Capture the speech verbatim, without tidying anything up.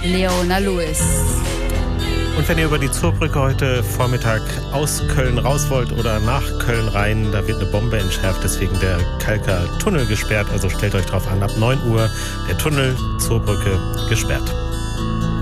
Leona Lewis. Und wenn ihr über die Zurbrücke heute Vormittag aus Köln raus wollt oder nach Köln rein, da wird eine Bombe entschärft, deswegen der Kalker Tunnel gesperrt. Also stellt euch drauf an, ab neun Uhr der Tunnel Zurbrücke gesperrt.